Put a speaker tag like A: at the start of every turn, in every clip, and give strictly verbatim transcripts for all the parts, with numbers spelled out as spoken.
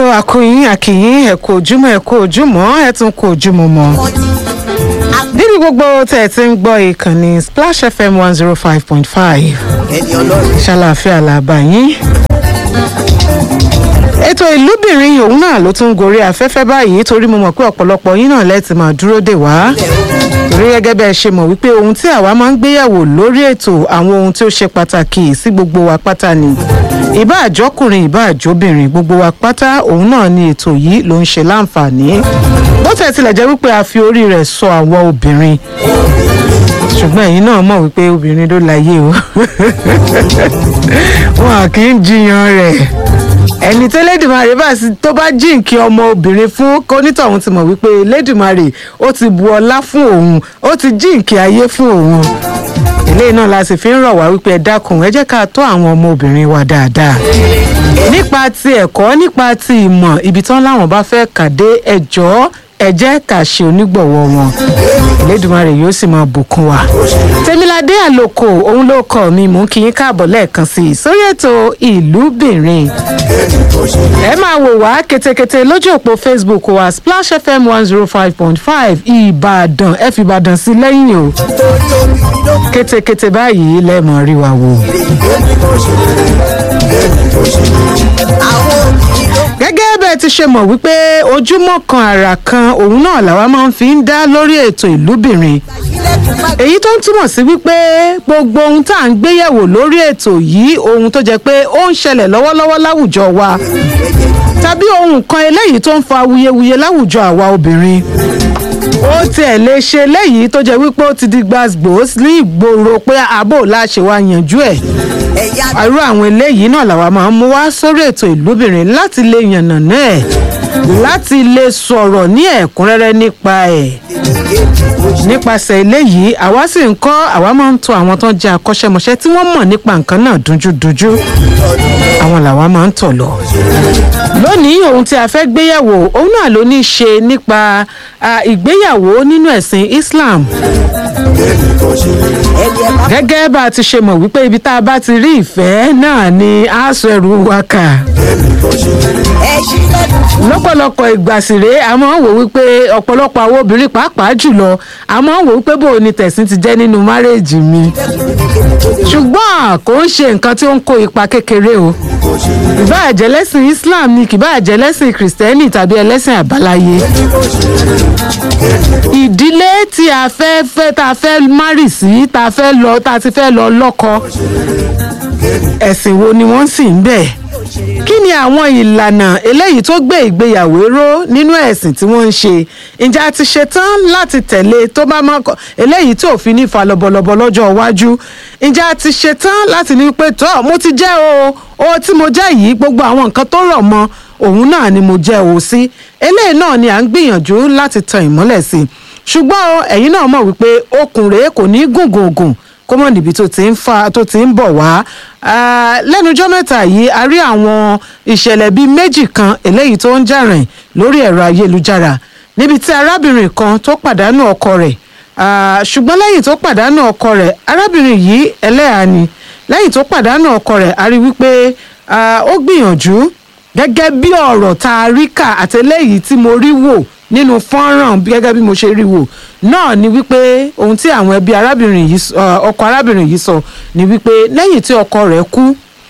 A: o àkóyín àkìyín ẹ kú ojúmọ́ ẹ kú ojúmọ́ ẹ tún kú ojúmọ́ mọ́ níbi gbogbo tẹ̀ tí ń gbọ́ ìkànnì Splash F M one zero five point five ṣàlàáfíà làbà yín. ètò ìlúbìnrin òun náà ló tún gorí afẹ́fẹ́ báyìí torí mo mọ̀ pé ọ̀pọ̀lọpọ̀ yín náà lẹ́ẹ̀tì máa dúró dè wá torí gẹ́gẹ́ bẹ́ẹ̀ ṣe mọ̀ wípé ohun tí àwa máa ń gbéyàwó lórí ètò àwọn ohun tí ó ṣe pàtàkì sí gbogbo wa pátá ni ìbá àjọkùnrin ìbá àjọbìnrin gbogbo wa pátá òun náà ni ètò yìí ló ń ṣe láǹfààní bó tẹ̀ tilẹ̀ jẹ́ wípé a fi orí rẹ̀ sọ àwọn obìnrin ṣùgbọ́n ẹ̀yin náà mọ̀ wípé obìnrin ló láyé o wọn kì í jiyàn rẹ̀ ẹni tí Elédùmarè bá sì tó bá jíǹkí ọmọ obìnrin fún kónítọ̀hún ti mọ̀ wípé Elédùmarè ó ti bu ọlá fún òun ó ti jíǹkí ayé fún òun eléyìí náà la sì fi ń rọ̀ wá wípé ẹ dákun ẹ jẹ́ ká tọ́ àwọn ọmọ obìnrin wa dáadáa nípa ti ẹ̀kọ́ nípa ti ìmọ̀ ibi tán láwọn bá fẹ́ kàdé ẹjọ́ ẹ jẹ́ ká ṣe onígbọ̀wọ́ wọn Elédùmarè yóò sì máa bùkún wa. Tèmiládé Àlòkò òun ló kọ mi mú kí yín káàbọ̀ lẹ́ẹ̀kan sí i sórí ètò ìlúbìnrin. ẹ máa wò wá ketekete lójú òpó Facebook wa Splash F M one zero five point five Ìbàdàn ẹ fi Ìbàdàn sí lẹ́yìn o ketekete báyìí lẹ́ẹ̀mọ̀ rí wa wò. gẹ́gẹ́ bẹ́ẹ̀ ti ṣe mọ̀ wípé ojúmọ́ kan àrà kan òun náà làwa máa ń fi ń dá lórí ètò ìlúbìnrin èyí tó ń túmọ̀ sí wípé gbogbo ohun tá à ń gbéyẹ̀wò lórí ètò yìí ohun tó jẹ́ pé ó ń ṣẹlẹ̀ lọ́wọ́lọ́wọ́ láwùjọ wa tàbí ohun kan eléyìí tó ń fa awuyewuye láwùjọ àwa obìnrin ó tiẹ̀ lè ṣe léyìí tó jẹ́ wípé ó ti di gbàgbós ní ìgboro pé àbò láṣẹ wa yanjú ẹ̀ irú àwọn eléyìí náà làwa máa ń mú wá sórí ètò ìlúbìnrin láti lè yànnàná ẹ̀ láti lè sọ̀rọ̀ ní ẹ̀kúnrẹ́rẹ́ nípa ẹ̀ nípasẹ̀ eléyìí àwa sì ń kọ́ àwa máa ń tọ̀ àwọn tó ń jẹ́ akọ́ṣẹ́mọṣẹ́ tí wọ́n mọ̀ nípa nǹkan náà dúnjúdúnjú àwọn làwa máa ń tọ̀ lọ. lónìí ohun tí a fẹ́ gbéyàwó òun náà ló ní í ṣe nípa ìgbéyàwó nínú ẹ̀sìn Islam gẹ́gẹ́ bá a ti ṣe mọ̀ wípé ibi tá a bá ti rí ìfẹ́ náà ni a sọ ẹrù wa kà lọ́pọ̀lọpọ̀ ìgbà sì rèé a máa ń wò wípé ọ̀pọ̀lọpọ̀ àwọn obìnrin pàápàá jùlọ a máa ń wò wípé bó o ní tẹ̀sìn ti jẹ́ nínú márèèjì mi ṣùgbọ́n kò ń ṣe nǹkan tí ó ń kó ipa kékeré o ìbáà jẹ́ lẹ́sìn Islam ni kì báà jẹ́ lẹ́sìn Kìrìsìtẹ́nì tàbí ẹlẹ́sìn àbáláyé ìdílé tí a fẹ́ fẹ́ tá a fẹ́ márì sí tá a fẹ́ lọ tá a ti fẹ́ lọ lọ́kọ ẹ̀sìn wo ni wọ́n sì ń bẹ̀ kí ni àwọn ìlànà eléyìí tó gbé ìgbéyàwó ró nínú ẹ̀sìn tí wọ́n ń ṣe ǹjẹ́ a ti ṣetán láti tẹ̀lé tó bá máa kọ eléyìí tó fi ní fa lọ́bọ̀lọ́bọ̀ lọ́jọ́ iwájú ǹjẹ́ a ti ṣetán láti ní pé tọ́ mo ti jẹ́ o o tí mo jẹ́ yìí gbogbo àwọn nǹkan tó rọ̀ mọ́ òun náà ni mo jẹ́ o sí eléyìí náà ni à ń gbìyànjú láti tan ìmọ́lẹ̀ sí ṣùgbọ́n ẹ̀yin náà mọ̀ wípé okùn rèé kò ní gùngùngùn kó mọ̀ níbi tó ti ń fa tó ti ń bọ̀ wá lẹ́nujọ́ mẹ́ta yìí a rí àwọn ìṣẹ̀lẹ̀ bíi méjì kan eléyìí tó ń jà rìn lórí ẹ̀rọ ayélujára níbi tí arábìnrin kan tó pàdánù ọkọ rẹ̀ ṣùgbọ́n lẹ́yìn tó pàdánù ọkọ rẹ̀ arábìnrin yìí ẹlẹ́hàá ni lẹ́yìn tó pàdánù ọkọ rẹ̀ a rí wípé ó gbìyànjú gẹ́gẹ́ bí ọ̀rọ̀ tá a rí kà àtẹlẹ́yìí tí mo rí wò nínú fọ́nrán gẹ́gẹ́ bí mo ṣe rí wò náà ni wípé ohun tí àwọn ẹbí arábìnrin yìí ọkọ arábìnrin yìí sọ ni wípé lẹ́yìn tí ọkọ rẹ̀ kú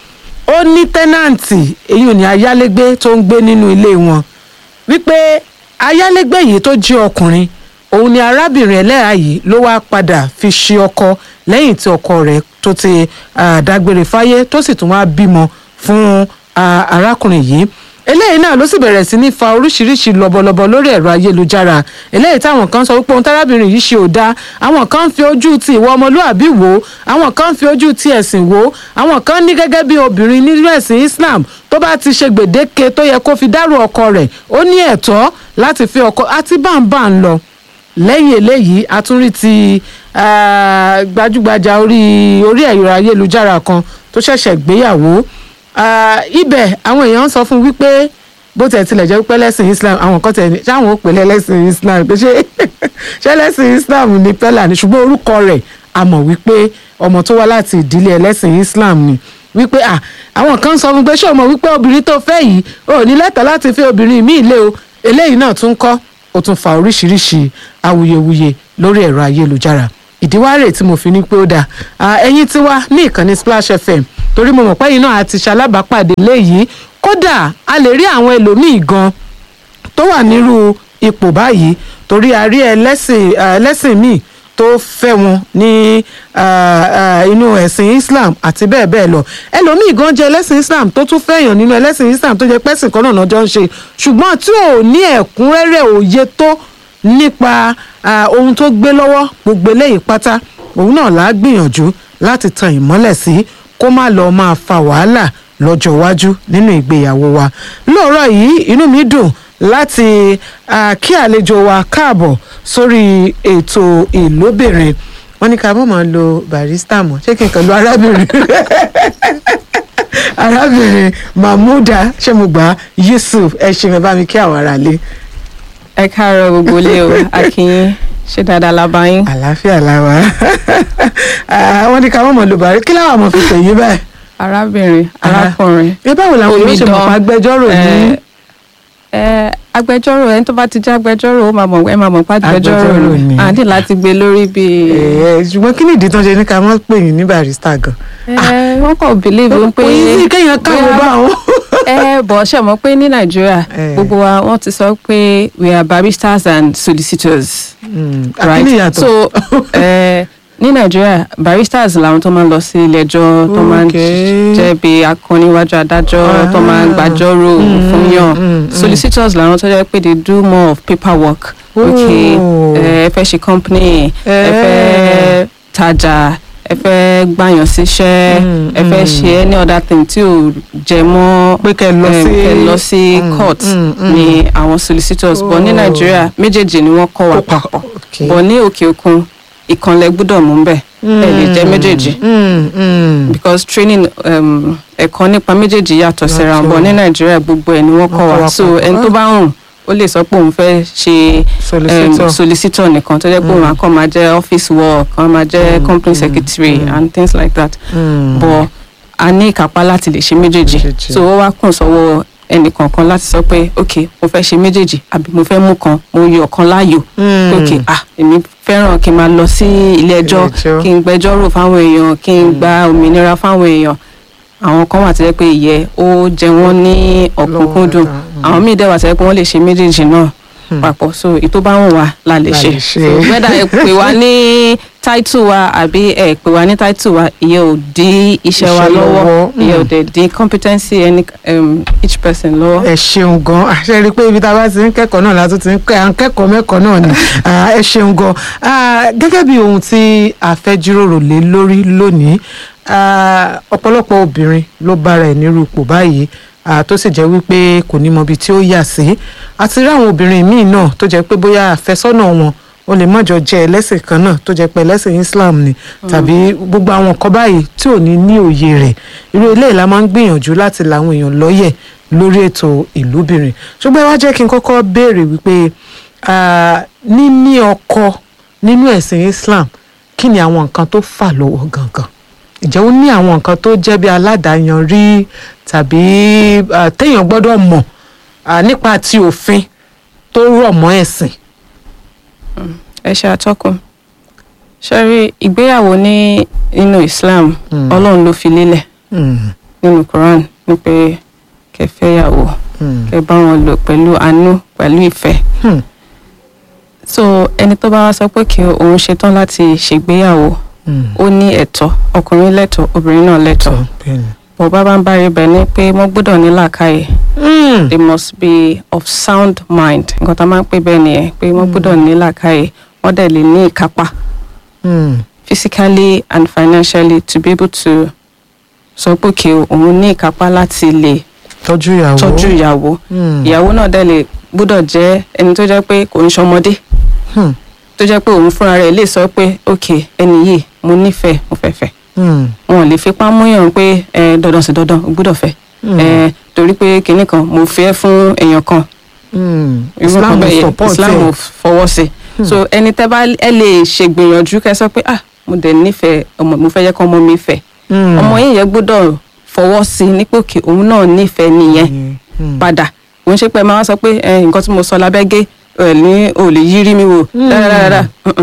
A: ó ní tẹ́nàǹtì èyí ò ní ayálégbé tó ń gbé nínú ilé wọn wípé ayálégbé yìí tó jẹ́ ọkùnrin òun ni arábìnrin ẹlẹ́hàá yìí ló wá padà fi ṣe ọkọ lẹ́yìn tí ọkọ rẹ̀ tó ti dágbére fáyé tó sì tún wá bímọ fún arákùnrin yìí eléyìí náà ló sì bẹ̀rẹ̀ sí ní fa oríṣiríṣi lọ́bọ̀lọ́bọ̀ lórí ẹ̀rọ ayélujára eléyìí táwọn kan sọ wípé ohun tárábìnrin yìí ṣe ò dáa àwọn kan ń fi ojú ti ìwà ọmọlúàbí wò ó àwọn kan ń fi ojú ti ẹ̀sìn wò ó àwọn kan ní gẹ́gẹ́ bí obìnrin nínú ẹ̀sìn Islam tó bá ti ṣe gbèdéke tó yẹ kó fi dárò ọkọ rẹ̀ ó ní ẹ̀tọ́ láti fi ọkọ àti báńbá ń lọ lẹ́yìn eléyìí a tún rí ti gbajúgbajà orí orí ẹ̀rọ ayélujára kan tó ṣẹ̀ṣẹ̀ gbéyàwó ibẹ̀ àwọn èèyàn sọ fún wípé bó tẹ̀ tilẹ̀ jẹ́ pé lẹ́sìn Islam àwọn kan tẹ̀ ní sáwọn ó pè lẹ́sìn Islam pé ṣé ṣé lẹ́sìn Islam ní pẹ́lá ni ṣùgbọ́n orúkọ rẹ̀ a mọ̀ wípé ọmọ tó wá láti ìdílé ẹlẹ́sìn Islam ni wípé à àwọn kan sọ fún pé ṣé o mọ̀ wípé obìnrin tó fẹ́ yìí ò ní lẹ́tọ̀ọ́ láti fẹ́ obìnrin míì lé o eléyìí náà tún kọ́ ó tún fa oríṣiríṣi awuyewuye lórí ẹ̀rọ ayélujára ìdíwárè tí mo fi ní pé ó dáa ẹ̀yin tí wá ní ìkànnì Splash F M torí mo mọ̀ pé yìí náà àti ṣalábàápàdé léyìí kódà a lè rí àwọn ẹlòmíì gan tó wà nírú ipò báyìí torí a rí ẹlẹ́sìn ẹlẹ́sìn míì tó fẹ́ wọn ní inú ẹ̀sìn Islam àti bẹ́ẹ̀ bẹ́ẹ̀ lọ ẹlòmíì gan jẹ́ ẹlẹ́sìn Islam tó tún fẹ́yàn nínú ẹlẹ́sìn Islam tó jẹ́ pẹ́sìn kan náà jọ ń ṣe ṣùgbọ́n tí ò ní ẹ̀kúnrẹ́rẹ́ òye tó nípa ohun tó gbé lọ́wọ́ gbogbo eléyìí pátá òun náà là á gbìyànjú láti tan ìmọ́lẹ̀ sí kó má lọ máa fa wàhálà lọ́jọ́ iwájú nínú ìgbéyàwó wa lóòrọ̀ yìí inú mi dùn láti kí àlejò wa káàbọ̀ sórí ètò ìlóbìnrin wọ́n ní ká mọ̀ máa lo barista mọ́ ṣé kí n kàn lo arábìnrin arábìnrin Mahmouda ṣé mo gbà Yusuf ẹ ṣe mi bá mi kí àwọn ará lé.
B: ẹ káàárọ̀ gbogbo ilé o akínyín ṣé dáadáa la bá yín.
A: àlàáfíà la wà wọ́n ní ká mọ̀ máa lo barista kí láwọn ọmọ fi pè yín báyìí.
B: arábìnrin arákùnrin
A: ẹ báwo làwọn yóò ṣe mọ̀ pa agbẹjọ́rò ní.
B: ẹ agbẹjọ́rò ẹni tó bá ti jẹ́ agbẹjọ́rò ó máa mọ̀ ẹ máa mọ̀ pa agbẹjọ́rò ni àǹdí láti gbé lórí bíi.
A: ẹ ṣùgbọ́n kí ni ìdí tó ń ṣe ní ká mọ̀ pè yín ní barista gan.
B: ẹ wọ́n kàn believe pé.
A: kò yí sí kéèyàn káwọn bá wọn.
B: ẹ bọ̀ ṣe mọ̀ pé ní nàìjíríà gbogbo wa wọ́n ti sọ pé we are baristas and solicitors.
A: right
B: so ní nàìjíríà baristas làwọn tó máa ń lọ sí ilé ẹjọ́ tó máa ń jẹ́ bí akọniwájú adájọ́ tó máa ń gbàjọ́rò fún yàn solicitors làwọn tó jẹ́ pé they do more of paperwork. okay ẹ fẹ́ ṣe company ẹ fẹ́ tajà ẹ fẹ́ gbàyàn síṣẹ́ ẹ fẹ́ ṣe any other thing tí ò jẹ mọ́
A: pé kẹ́ lọ sí
B: kẹ́ lọ sí court ni àwọn solicitors but ní nàìjíríà méjèèjì ni wọ́n kọ́ wa papọ̀ but ní òkè òkun ìkànlẹ̀ gbọ́dọ̀ mú bẹ́ẹ̀ ẹ lè jẹ́ méjèèjì because training ẹ̀kọ́ nípa méjèèjì yàtọ̀ síra but ní nàìjíríà gbogbo ẹ̀ ni wọ́n kọ́ wa so ẹni tó bá hùn ó lè sọ pé òun fẹ́ ṣe solicitor nìkan tó jẹ́ pé òun akọ́ máa jẹ́ office work òun máa jẹ́ company secretary and things like that but a ní ìkápá láti lè ṣe méjèèjì so ó wá kùn sọ́wọ́ ẹnìkọ̀ọ̀kan láti sọ pé ok mo fẹ́ ṣe méjèèjì àbí mo fẹ́ mú kan mo yọ ọ̀kan láàyò ok ah èmi fẹ́ràn kí n máa lọ sí ilé ẹjọ́ kí n gbẹjọ́rò fáwọn èèyàn kí n gba òmìnira fáwọn èèyàn àwọn kan wà tó jẹ́ pé ìyẹ́ ó jẹ wọ́n ní ọ̀kúnkúndùn àwọn míì dẹ̀ wà tó jẹ́ pé wọ́n lè ṣe méjèèjì náà papọ̀ so ètò bá wọn wà la lè ṣe so whether ẹ pè wá ní title wa àbí ẹ pè wá ní title wa ìyẹn ò dí iṣẹ́ wa lọ́wọ́ ìyẹn ò dẹ̀ dín competency any um, each person lọ́wọ́.
A: ẹ ṣeun gan àṣẹ rí i pé ibi tá a bá ti ń kẹ́kọ̀ọ́ náà látún ti ń kẹ́ à ń kẹ́kọ̀ọ́ mẹ́kọ̀ọ́ náà ni ẹ ṣeun gan gẹ́gẹ́ bí ohun tí a fẹ́ jíròrò lé lórí lónìí ọ̀pọ̀lọpọ̀ obìnrin ló bára ẹ̀ nírú ipò báyìí tó sì jẹ́ wípé kò ní mọ ibi tí ó yà sí àti rí àwọn obìnrin míì náà tó jẹ́ pé bóyá àfẹ́sọ́nà wọn ó lè mọ̀jọ jẹ́ ẹlẹ́sìn kan náà tó jẹ́ pé ẹlẹ́sìn Islam ni tàbí gbogbo àwọn nǹkan báyìí tí ò ní ní òye rẹ̀ irú eléyìí la máa ń gbìyànjú láti làwọn èèyàn lọ́yẹ̀ lórí ètò ìlúbìnrin ṣùgbọ́n ẹ wá jẹ́ kí n kọ́kọ́ béèrè wípé níní ọkọ nínú ẹ̀sìn Islam kí ni àwọn nǹkan tó fà lọ́wọ́ gangan ǹjẹ́ ó ní àwọn nǹkan tó jẹ́ bí aládàáyanrí tàbí téèyàn gbọ́dọ̀ mọ̀ nípa ti òfin tó rọ̀ mọ́ ẹ̀sìn.
B: ẹ ṣe àtọkùn ṣẹ́rí ìgbéyàwó ní nínú Islam Ọlọ́run ló fi lélẹ̀ nínú Quran ní pé kẹ́ fẹ́yàwó kẹ́ bá wọn lò pẹ̀lú àánú pẹ̀lú ìfẹ́ so ẹni tó bá wá sọ pé kí òun ṣetán láti ṣègbéyàwó ó ní ẹ̀tọ́ ọkùnrin lẹ́tọ̀ọ́ obìnrin náà lẹ́tọ̀ọ́ bọ̀ bá bá ń bá rí bẹ́ẹ̀ ni pé wọ́n gbọ́dọ̀ ní làákàyè they must be of sound mind nǹkan tá a máa ń pè bẹ́ẹ̀ nìyẹn pé wọ́n gbọ́dọ̀ ní làákàyè wọ́n dẹ̀ lè ní ìkápá physically and financially to be able to sọ pé kí òun ní ìkápá láti lè
A: tọ́jú ìyàwó
B: tọ́jú ìyàwó ìyàwó náà dẹ̀ lè gbọ́dọ̀ jẹ́ ẹni tó jẹ́ pé kò ń ṣọmọdé tó jẹ́ pé òun fúnra rẹ̀ lè sọ pé ok ẹni yìí mo nífẹ̀ẹ́ mo fẹ́ fẹ́ wọn ò lè fipá múyàn pé ẹ dandan sí dandan o gbọ́dọ̀ fẹ́ ẹ torí pé kinní kan mo fẹ́ fún èèyàn kan
A: Islam ò support
B: Islam ò fọwọ́ sí so ẹni tẹ́ bá ẹ lè ṣègbìyànjú kẹ́ sọ pé ah mo dẹ̀ nífẹ̀ẹ́ ọmọ mo fẹ́ yẹ kọ́ ọmọ mi fẹ́ ọmọ yìí yẹn gbọ́dọ̀ fọwọ́ sí i nípò kí òun náà nífẹ̀ẹ́ nìyẹn padà òun ṣe pé máa sọ pé nǹkan tí mo sọ lábẹ́gẹ́ ẹ̀ ní ò lè yí rí mi wò dáradára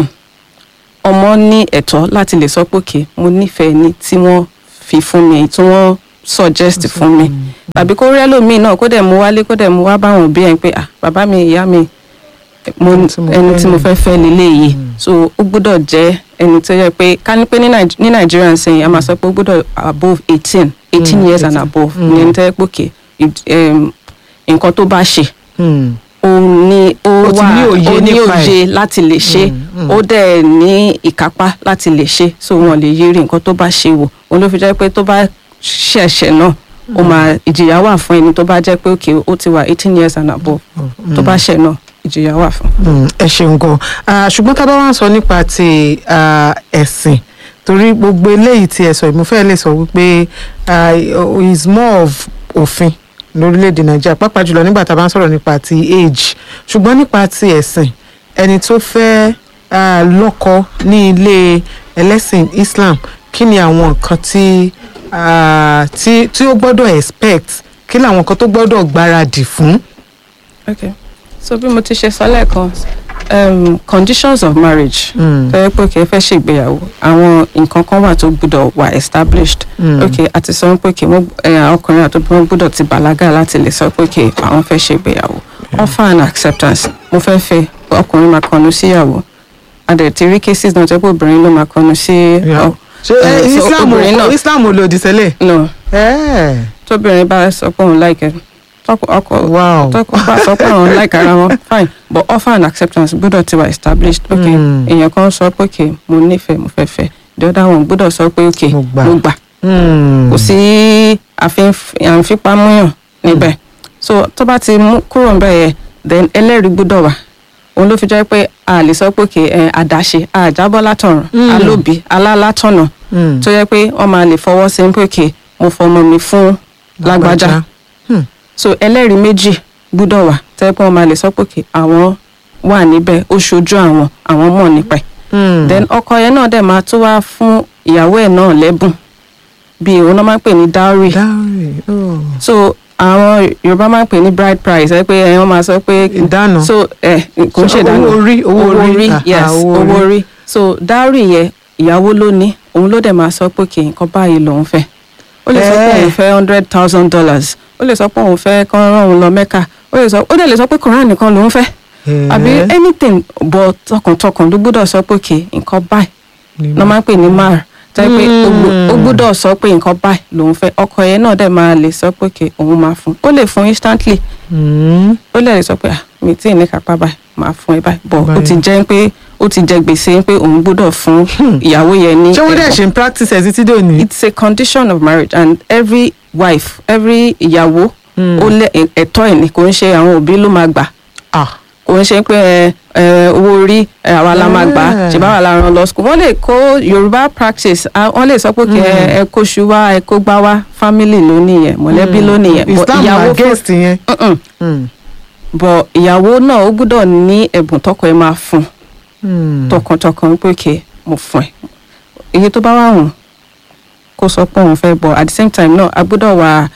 B: ọmọ ní ẹ̀tọ́ láti lè sọ pé kí mo nífẹ̀ẹ́ ni tí wọ́n fi fún mi tí wọ́n suggest fún mi tàbí kó rí ẹlòmíì náà kó dẹ̀ mú wálé kó dẹ̀ mú wá báwọn òbí ẹ̀ pé ah bàbá mi ìyá mi ẹni tí mo fẹ́ fẹ́ lélẹ́yìí so ó gbọ́dọ̀ jẹ́ ẹni tó yẹ pé ká ní pé ní Nàìjíríà ń sẹ́yìn a máa sọ pé ó gbọ́dọ̀ above eighteen eighteen years and above ní ẹni tó yẹ pé kì nǹkan tó bá ṣe ó ní ó wà ó ní òye láti lè ṣe ó dẹ̀ ní ìkápá láti lè ṣe so wọn lè yiri nǹkan tó bá ṣe wò òun ló fi jẹ́ pé tó bá ṣẹ̀ṣẹ̀ náà ó máa ìjìyà wà fún ẹni tó bá jẹ́ pé òkè ó ti wà eighteen years and above tó bá ṣẹ̀ náà ìjìyà wà fún.
A: ẹ ṣeun gan ṣùgbọ́n tá a bá wá ń sọ nípa ti ẹ̀sìn torí gbogbo eléyìí tí ẹ sọ ìmúfẹ́ lè sọ wípé is more of òfin lórílẹ̀‐èdè Nàìjíríà pàápàá jùlọ nígbà tá a bá ń sọ̀rọ̀ nípa ti age ṣùgbọ́n nípa ti ẹ̀sìn ẹni tó fẹ́ lọ́kọ ní ilé ẹlẹ́sìn Islam kí ni àwọn nǹkan tí tí tí ó gbọ́dọ̀ expect kí ni àwọn nǹkan tó gbọ́dọ̀ gbáradì fún.
B: okay so bí mo ti ṣe sọ lẹ́ẹ̀kan um, conditions of marriage tó yẹ pé kì í fẹ́ ṣègbéyàwó àwọn nǹkan kan wà tó gbọ́dọ̀ wà established mm. okay àti sọ pé kì í ọkùnrin àti obìnrin gbọ́dọ̀ ti bàlágà láti lè sọ pé kì í àwọn fẹ́ ṣègbéyàwó offer and acceptance mo fẹ́ fẹ́ ọkùnrin máa kọnu síyàwó adẹ̀ ti rí cases náà tó yẹ pé obìnrin ló máa kọnu sí
A: ṣé Islam Islam ò lòdì sẹ́lẹ̀.
B: no tóbìnrin bá sọ pé òun láìkẹ́ tọkọ ọkọ tọkọ bá sọ pé òun láìka ara wọn fine but offer and acceptance gbọ́dọ̀ ti wà established okay èèyàn kan sọ pé okay mo nífẹ̀ẹ́ mo fẹ́ fẹ́ the other one gbọ́dọ̀ sọ pé okay mo gbà kò sí àfipámúyàn níbẹ̀ so tó bá ti mú kúrò níbẹ̀ yẹn then ẹlẹ́rìí gbọ́dọ̀ wà òun ló fi jẹ́ pé a lè sọ pé okay àdáṣe àjábọ́ látọ̀run alóbi alálátọ̀nà tó yẹ pé wọ́n máa lè fọwọ́ sí pé okay mo fọmọ mi fún lágbájá so ẹlẹ́rìí méjì gbọ́dọ̀ wà tẹ́ pé wọ́n máa lè sọ pé kí àwọn wà níbẹ̀ ó ṣojú àwọn àwọn mọ̀ nípa ẹ̀ then ọkọ yẹn náà dẹ̀ máa tó wá fún ìyàwó ẹ̀ náà lẹ́bùn bíi òun náà máa ń pè ní dowry so àwọn Yorùbá máa ń pè ní bride price ẹ pé ẹ wọ́n máa sọ pé
A: ìdáná
B: so ẹ kò ń ṣe ìdáná
A: owó orí
B: owó orí yes owó orí so dowry yẹn ìyàwó ló ní òun ló dẹ̀ máa sọ pé kí nǹkan báyìí lòun fẹ́ ó lè sọ pé òun fẹ́ hundred thousand dollars ó lè sọ pé òun fẹ́ kán rán òun lọ Mẹ́kà ó lè sọ ó dẹ̀ lè sọ pé Quran nìkan lòun fẹ́ àbí anything but tọkàntọkàn ló gbọ́dọ̀ sọ pé kì nǹkan báyìí ló máa ń pè ní mar tẹ́ pé ó gbọ́dọ̀ sọ pé nǹkan báyìí lòun fẹ́ ọkọ yẹn náà dẹ̀ máa lè sọ pé kì òun máa fún ó lè fún instantly ó lè sọ pé mi tí ì ní kápá báyìí máa fún ẹ báyìí but ó ti jẹ́ pé ó ti jẹ gbèsè pé òun gbọ́dọ̀ fún ìyàwó yẹn ní.
A: ṣé wọ́n dẹ̀ ṣe ń practice ẹ̀ títí dòní.
B: it's a condition of marriage and every wife every ìyàwó ó lé ẹ̀tọ́ ẹ̀ ní kò ń ṣe àwọn òbí ló máa gbà kò ń ṣe pé owó orí àwa la máa gbà ṣe báwa la rán lọ school wọ́n lè kó Yorùbá practice wọ́n lè sọ pé kí ẹ kó ṣu wá ẹ kó gbá wá family ló nìyẹn mọ̀lẹ́bí ló nìyẹn
A: Islam against yẹn.
B: but ìyàwó náà ó gbọ́dọ̀ ní ẹ̀bùn tọkọ ẹ máa fún tọkàntọkàn pé kí mo fún ẹ èyí tó bá wà hùn kó sọ pé òun fẹ́ bọ̀ at the same time náà a gbọ́dọ̀ wà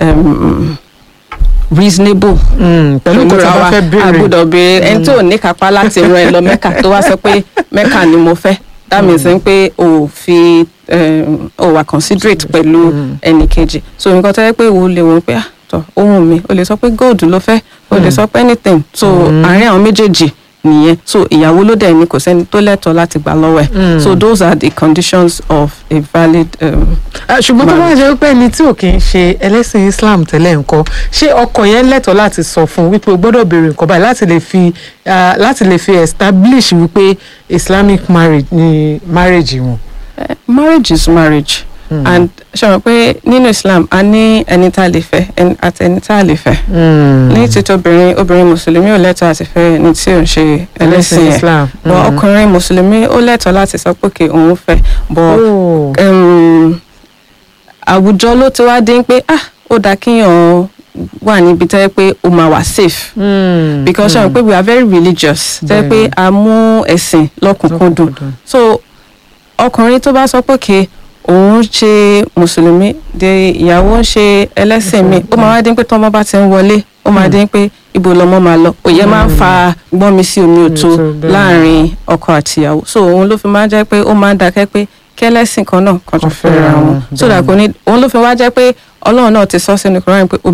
B: reasonable
A: pẹ̀lú nǹkan tí a bá fẹ́ béèrè
B: a gbọ́dọ̀ béèrè ẹni tí ò ní kápá láti rán ẹ lọ Mẹ́kà tó wá sọ pé Mẹ́kà ni mo fẹ́ that means pé o fi o wà considerate pẹ̀lú ẹnì kejì so nǹkan tó yẹ pé wo lè wọ́n pé ah tọ́ ohun mi o lè sọ pé gold ló fẹ́ o lè sọ pé anything so àárín àwọn méjèèjì nìyẹn so ìyàwó ló dẹ̀ ní kò sẹ́ni tó lẹ́tọ̀ọ́ láti gbà lọ́wọ́ ẹ̀ so those are the conditions of a valid.
A: ṣùgbọ́n tó bá jẹ́ pé ẹni tí ò kì í ṣe ẹlẹ́sìn Islam tẹ́lẹ̀ nǹkan ṣé ọkọ yẹn lẹ́tọ̀ọ́ láti sọ fún un wípé o gbọ́dọ̀ béèrè nǹkan báyìí láti lè fi láti lè fi establish wípé Islamic marriage ni marriage wọn.
B: Uh, marriage is marriage. Mm. and ṣọ̀rọ̀ pé nínú Islam a ní ẹni tá a lè fẹ́ àti ẹni tá a lè fẹ́ ní títí obìnrin obìnrin mùsùlùmí ò lẹ́tọ̀ọ́ àti fẹ́ ẹni tí ò ń ṣe ẹlẹ́sìn ẹ̀ bọ́ ọkùnrin mùsùlùmí ó lẹ́tọ̀ọ́ láti sọ pé kí òun fẹ́ bọ́ àwùjọ ló ti wá dín pé ah ó dáa kíyàn wà níbi tẹ́ pé ó máa wà safe because ṣọ̀rọ̀ pé we are very religious tẹ́ pé a mú ẹ̀sìn lọ́kùnkúndùn so ọkùnrin tó bá sọ pé kí òun ṣe mùsùlùmí de ìyàwó ń ṣe ẹlẹ́sìn mi ó máa wá dín pé tọ́mọ bá ti ń wọlé ó máa dín pé ibo lọmọ máa lọ òye máa ń fa gbọ́n mi sí omi òtó láàrin ọkọ àtìyàwó so òun ló fi máa ń jẹ́ pé ó máa ń dákẹ́ pé kẹ́lẹ́sìn kan náà kan tó fẹ́ra wọn so that kò ní òun ló fi wá jẹ́ pé ọlọ́run náà ti sọ sínú Kùránì pé